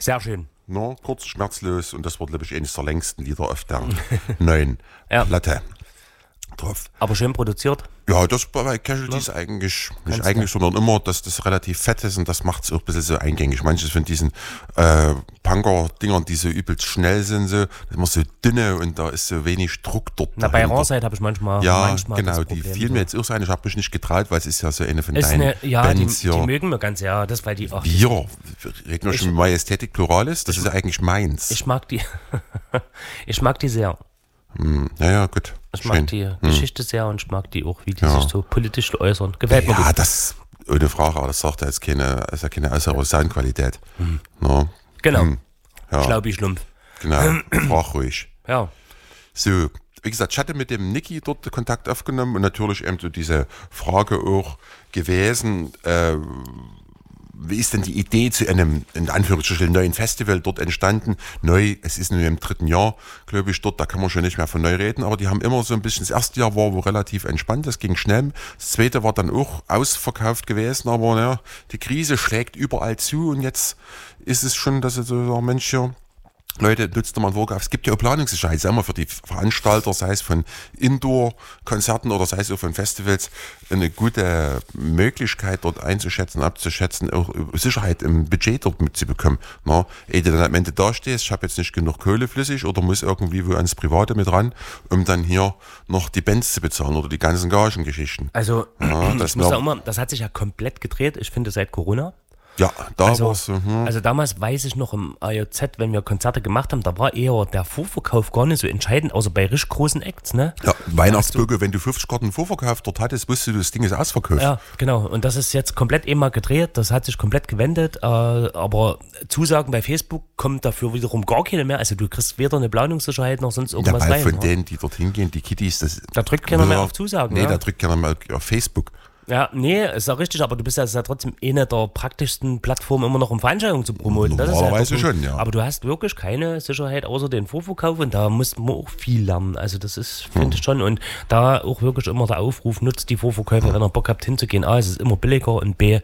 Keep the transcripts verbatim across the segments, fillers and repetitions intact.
Sehr schön. No, kurz, schmerzlos und das wird, glaube ich, eines der längsten Lieder auf der neuen Ja. Platte drauf. Aber schön produziert. Ja, das bei Casualties eigentlich, nicht Ganz eigentlich, sondern immer, dass das relativ fett ist und das macht es auch ein bisschen so eingängig. Manches von diesen äh, Punker-Dingern, die so übelst schnell sind, so, das ist immer so dünne und da ist so wenig Druck dort. Na, bei dahinter. Rarside habe ich manchmal, Ja, manchmal genau, das die Problem, fiel so. mir jetzt auch so ein. Ich habe mich nicht getraut, weil es ist ja so eine von Ist deinen eine, ja, die, Bands die hier. mögen wir ganz, ja, das, weil die auch. Wir, wir reden ja schon Majestätik Pluralis, das ist ja eigentlich meins. Ich mag die, ich mag die sehr. Hm, ja, ja, gut. Ich Schön. mag die Geschichte sehr und ich mag die auch, wie die Ja. sich so politisch äußern. Gefällt mir Ja, gut. das, ohne Frage, aber das sagt er jetzt keine, ist ja keine äußere Soundqualität. Hm. No. Genau. Hm. Ja, Schlaubi Schlumpf. genau. Frag ruhig. Ja. So, wie gesagt, ich hatte mit dem Niki dort Kontakt aufgenommen und natürlich eben so diese Frage auch gewesen, äh, wie ist denn die Idee zu einem, in Anführungsstrichen, neuen Festival dort entstanden? Neu, es ist nur im dritten Jahr, glaube ich, dort, da kann man schon nicht mehr von neu reden, aber die haben immer so ein bisschen, das erste Jahr war wohl relativ entspannt, das ging schnell. Das zweite war dann auch ausverkauft gewesen, aber naja, die Krise schlägt überall zu und jetzt ist es schon, dass sie so sagen, Mensch, hier, Leute, nutzt doch mal ein Workout. Es gibt ja auch Planungssicherheit, sei mal für die Veranstalter, sei es von Indoor-Konzerten oder sei es auch von Festivals, eine gute Möglichkeit dort einzuschätzen, abzuschätzen, auch Sicherheit im Budget dort mitzubekommen. Na, ehe du dann am Ende dastehst, ich habe jetzt nicht genug Kohle flüssig oder muss irgendwie wo ans Private mit ran, um dann hier noch die Bands zu bezahlen oder die ganzen Gagengeschichten. Also, Ja, ich das muss wär- sagen, immer, das hat sich ja komplett gedreht, ich finde, seit Corona. Ja, da Also, war's so, hm. also damals weiß ich noch im A J Z, wenn wir Konzerte gemacht haben, da war eher der Vorverkauf gar nicht so entscheidend, außer bei richtig großen Acts, ne? Ja, Weihnachtsbürger, wenn du fünfzig Karten vorverkauft dort hattest, wusstest du, das Ding ist ausverkauft. Ja, genau. Und das ist jetzt komplett eben mal gedreht, das hat sich komplett gewendet, äh, aber Zusagen bei Facebook kommen dafür wiederum gar keine mehr. Also du kriegst weder eine Planungssicherheit noch sonst Ja, irgendwas weil rein. von ne? denen, die dorthin gehen, die Kiddies, das... Da drückt keiner mehr auf Zusagen, Nee, ja. da drückt keiner mehr auf Facebook. Ja, nee, ist ja richtig, aber du bist ja, ist ja trotzdem eine der praktischsten Plattformen immer noch, um Veranstaltungen zu promoten. Das ist Normalerweise ja schon, ja. Aber du hast wirklich keine Sicherheit außer den Vorverkauf und da muss man auch viel lernen. Also das ist, finde ich schon. Und da auch wirklich immer der Aufruf, nutzt die Vorverkäufe, wenn ihr Bock habt hinzugehen. A, es ist immer billiger und B,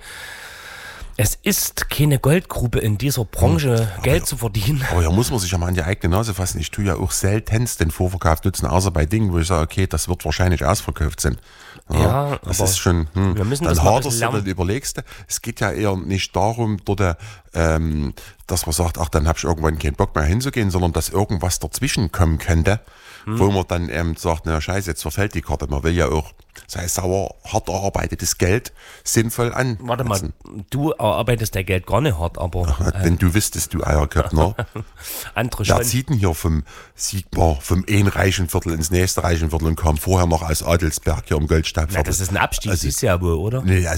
es ist keine Goldgrube in dieser Branche, Geld zu verdienen. Aber ja, muss man sich ja mal an die eigene Nase fassen. Ich tue ja auch seltenst den Vorverkauf nutzen, außer bei Dingen, wo ich sage, okay, das wird wahrscheinlich ausverkauft sein. Ja, das aber ist schon, hm. wir müssen dann das mal ein haderst bisschen du, dann lernen. überlegst du. Es geht ja eher nicht darum, dort, ähm, dass man sagt, ach, dann habe ich irgendwann keinen Bock mehr hinzugehen, sondern dass irgendwas dazwischen kommen könnte, Hm. wo man dann eben sagt, na scheiße, jetzt verfällt die Karte. Man will ja auch, sei es sauer, hart erarbeitetes Geld sinnvoll an. Warte mal, du erarbeitest dein Geld gar nicht hart, aber Wenn du wüsstest, du Eierköpf, ne? andere Wer schon. zieht denn hier vom Siegbar, vom einen reichen Viertel ins nächste reichen Viertel und kam vorher noch aus Adelsberg hier im Goldstaubviertel? Na, das ist ein Abstieg, Also- siehst du ja wohl, oder? Nee,